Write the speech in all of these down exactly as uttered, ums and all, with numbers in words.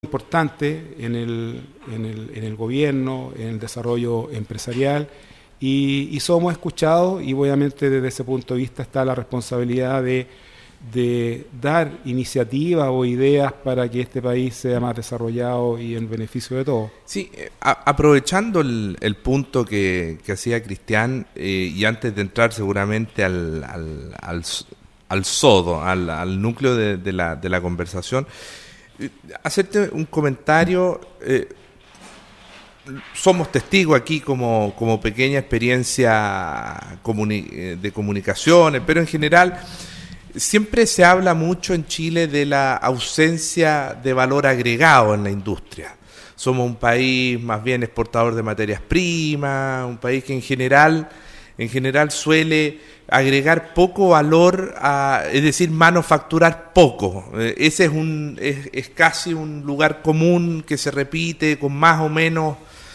importante en el, en el, en el gobierno, en el desarrollo empresarial y, y somos escuchados y obviamente desde ese punto de vista está la responsabilidad de, de dar iniciativas o ideas para que este país sea más desarrollado y en beneficio de todos. Sí, eh, a, aprovechando el, el punto que, que hacía Cristian eh, y antes de entrar seguramente al, al, al, al sodo, al, al núcleo de, de, la, de la conversación, hacerte un comentario. Eh, somos testigos aquí como, como pequeña experiencia comuni- de comunicaciones, pero en general siempre se habla mucho en Chile de la ausencia de valor agregado en la industria. Somos un país más bien exportador de materias primas, un país que en general, en general suele agregar poco valor, a, es decir, manufacturar poco. Eh, ese es, un, es, es casi un lugar común que se repite con más o menos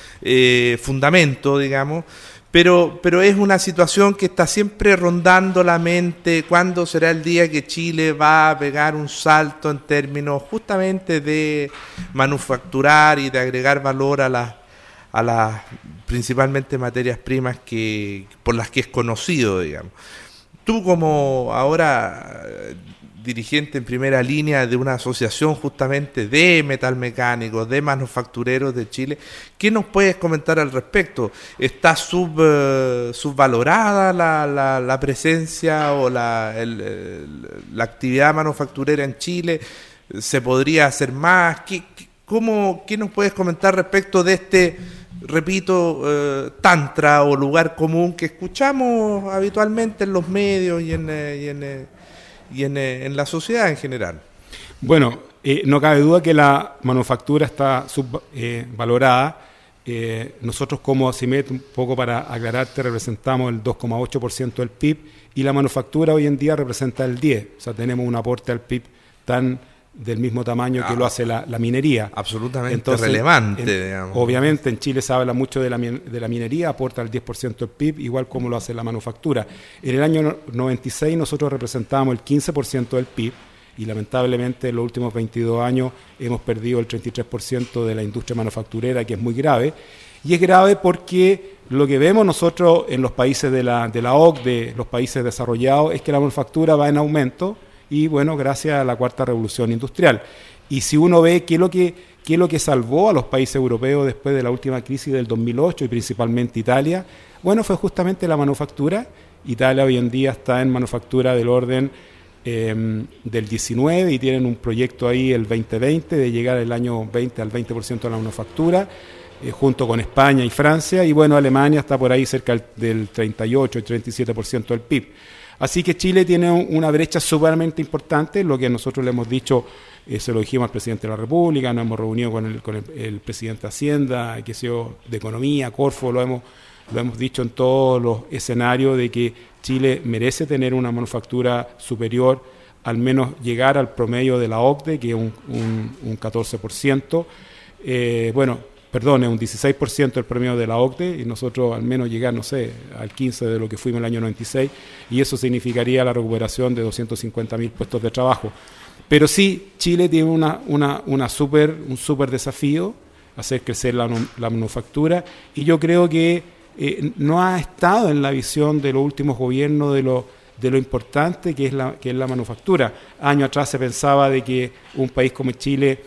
eh, fundamento, digamos, pero, pero es una situación que está siempre rondando la mente. ¿Cuándo será el día que Chile va a pegar un salto en términos justamente de manufacturar y de agregar valor a las a las principalmente materias primas que por las que es conocido, digamos? Tú como ahora dirigente en primera línea de una asociación justamente de metalmecánicos, de manufactureros de Chile, ¿qué nos puedes comentar al respecto? ¿Está sub, uh, subvalorada la, la, la presencia o la, el, el, la actividad manufacturera en Chile? ¿Se podría hacer más? ¿Qué, qué, cómo, ¿Qué nos puedes comentar respecto de este, repito, eh, tantra o lugar común que escuchamos habitualmente en los medios y en, eh, y en, eh, y en, eh, en la sociedad en general? Bueno, eh, no cabe duda que la manufactura está subvalorada. Eh, eh, nosotros como CIMET, un poco para aclararte, representamos el dos coma ocho por ciento del P I B y la manufactura hoy en día representa el diez por ciento. O sea, tenemos un aporte al P I B tan del mismo tamaño que ah, lo hace la, la minería. Absolutamente. Entonces, relevante, en, digamos. Obviamente en Chile se habla mucho de la, de la minería, aporta el diez por ciento del P I B, igual como lo hace la manufactura. En el año noventa y seis nosotros representábamos el quince por ciento del P I B y lamentablemente en los últimos veintidós años hemos perdido el treinta y tres por ciento de la industria manufacturera, que es muy grave. Y es grave porque lo que vemos nosotros en los países de la, de la O C D E, los países desarrollados, es que la manufactura va en aumento. Y bueno, gracias a la cuarta revolución industrial. Y si uno ve qué es lo que, qué es lo que salvó a los países europeos después de la última crisis del dos mil ocho y principalmente Italia, bueno, fue justamente la manufactura. Italia hoy en día está en manufactura del orden eh, del diecinueve y tienen un proyecto ahí el veinte veinte de llegar el año veinte al veinte por ciento de la manufactura, eh, junto con España y Francia. Y bueno, Alemania está por ahí cerca del treinta y ocho y treinta y siete por ciento del P I B. Así que Chile tiene una brecha sumamente importante, lo que nosotros le hemos dicho, eh, se lo dijimos al presidente de la República, nos hemos reunido con el, con el, el presidente de Hacienda, que sea de Economía, Corfo, lo hemos, lo hemos dicho en todos los escenarios de que Chile merece tener una manufactura superior, al menos llegar al promedio de la O C D E, que es un, un, un catorce por ciento. Eh, bueno, perdón, es un dieciséis por ciento del promedio de la O C D E y nosotros al menos llegar, no sé, al quince por ciento de lo que fuimos en el año noventa y seis, y eso significaría la recuperación de doscientos cincuenta mil puestos de trabajo. Pero sí, Chile tiene una, una, una super, un súper desafío, hacer crecer la, la manufactura, y yo creo que eh, no ha estado en la visión de los últimos gobiernos de lo, de lo importante que es, la, que es la manufactura. Años atrás se pensaba de que un país como Chile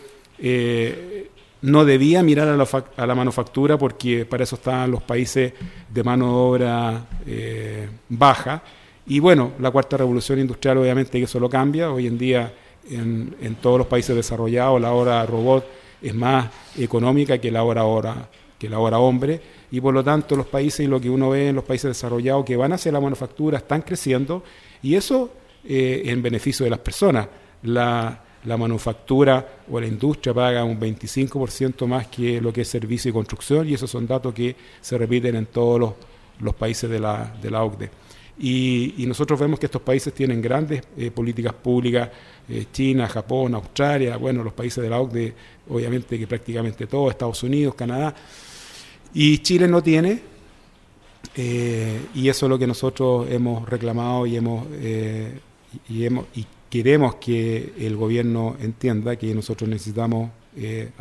Eh, no debía mirar a la, a la manufactura porque para eso estaban los países de mano de obra eh, baja. Y bueno, la cuarta revolución industrial obviamente que eso lo cambia. Hoy en día en, en todos los países desarrollados la hora robot es más económica que la hora, hora, que la hora hombre. Y por lo tanto los países y lo que uno ve en los países desarrollados que van hacia la manufactura están creciendo y eso eh, en beneficio de las personas. La La manufactura o la industria paga un veinticinco por ciento más que lo que es servicio y construcción, y esos son datos que se repiten en todos los, los países de la, de la O C D E. Y, y nosotros vemos que estos países tienen grandes eh, políticas públicas, eh, China, Japón, Australia, bueno, los países de la O C D E, obviamente que prácticamente todos, Estados Unidos, Canadá, y Chile no tiene, eh, y eso es lo que nosotros hemos reclamado y hemos, eh, y hemos y queremos que el gobierno entienda que nosotros necesitamos eh,